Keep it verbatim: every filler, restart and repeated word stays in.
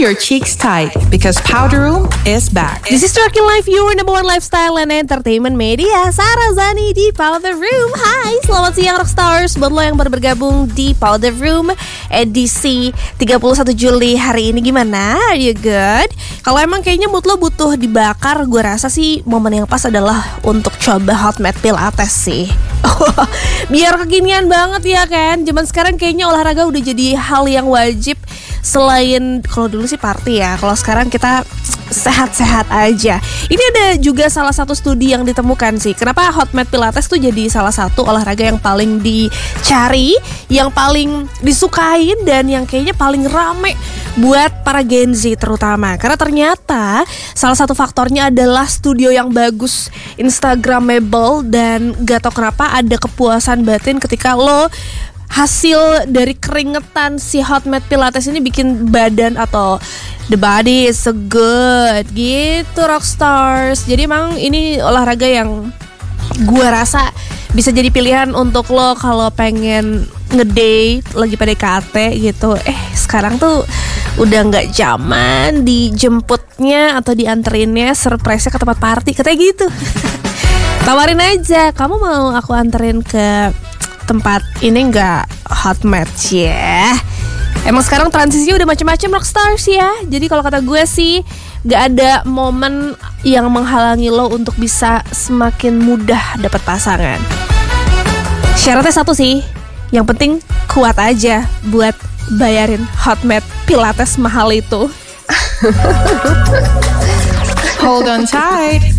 your cheeks tight because Powder Room is back. This is Trucking Life, your number one lifestyle and entertainment media. Sarah Zani di Powder Room. Hai, selamat siang Rockstars. Buat lo yang baru bergabung di Powder Room edisi tiga puluh satu Juli hari ini, gimana? Are you good? Kalau emang kayaknya mood lo butuh dibakar, gue rasa sih momen yang pas adalah untuk coba hot mat pilates sih. Biar kekinian banget ya kan. Zaman sekarang kayaknya olahraga udah jadi hal yang wajib. Selain kalau dulu sih party ya, kalau sekarang kita sehat-sehat aja. Ini ada juga salah satu studi yang ditemukan sih, kenapa hot mat pilates tuh jadi salah satu olahraga yang paling dicari, yang paling disukain, dan yang kayaknya paling rame buat para Gen Z terutama. Karena ternyata salah satu faktornya adalah studio yang bagus, instagramable, dan gak tau kenapa ada kepuasan batin ketika lo hasil dari keringetan si hot mat pilates ini bikin badan atau the body is so good gitu Rockstars. Jadi emang ini olahraga yang gue rasa bisa jadi pilihan untuk lo kalau pengen ngedate lagi P D K T gitu. Eh sekarang tuh udah gak zaman dijemputnya atau dianterinnya, surprise-nya ke tempat party, katanya gitu. Tawarin aja, kamu mau aku anterin ke tempat ini nggak hot mat ya? Emang sekarang transisinya udah macam-macam Rockstars ya. Jadi kalau kata gue sih nggak ada momen yang menghalangi lo untuk bisa semakin mudah dapat pasangan. Syaratnya satu sih, yang penting kuat aja buat bayarin hot mat pilates mahal itu. Hold on tight.